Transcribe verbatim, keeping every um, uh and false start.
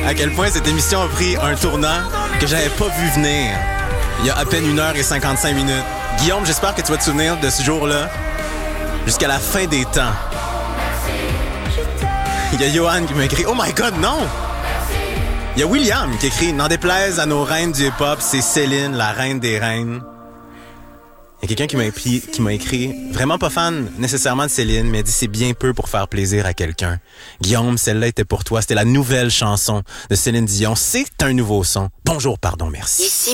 à quel point cette émission a pris un tournant que j'avais pas vu venir il y a à peine une heure et cinquante-cinq minutes. Guillaume, j'espère que tu vas te souvenir de ce jour-là jusqu'à la fin des temps. Il y a Johan qui m'a écrit « Oh my God, non! » Il y a William qui écrit « N'en déplaise à nos reines du hip-hop, c'est Céline, la reine des reines. » Il y a quelqu'un qui m'a écrit, qui m'a écrit, vraiment pas fan nécessairement de Céline, mais dit c'est bien peu pour faire plaisir à quelqu'un. Guillaume, celle-là était pour toi. C'était la nouvelle chanson de Céline Dion. C'est un nouveau son. Bonjour, pardon, merci. Ici